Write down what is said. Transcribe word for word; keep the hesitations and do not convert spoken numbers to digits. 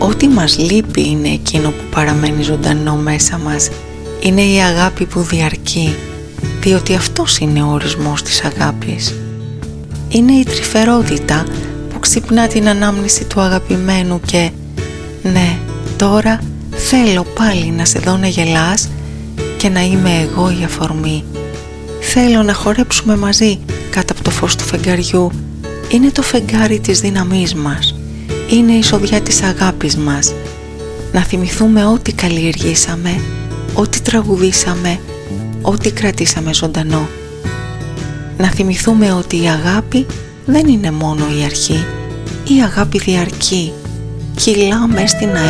ό,τι μας λείπει είναι εκείνο που παραμένει ζωντανό μέσα μας. Είναι η αγάπη που διαρκεί, διότι αυτός είναι ο ορισμός της αγάπης. Είναι η τρυφερότητα που ξυπνά την ανάμνηση του αγαπημένου και «Ναι, τώρα θέλω πάλι να σε δω να γελάς και να είμαι εγώ η αφορμή. Θέλω να χορέψουμε μαζί κάτω από το φως του φεγγαριού. Είναι το φεγγάρι της δύναμής μας. Είναι η σοδιά της αγάπης μας. Να θυμηθούμε ό,τι καλλιεργήσαμε, ό,τι τραγουδήσαμε, ό,τι κρατήσαμε ζωντανό. Να θυμηθούμε ότι η αγάπη δεν είναι μόνο η αρχή. Η αγάπη διαρκεί, κυλά μες στην αέρα.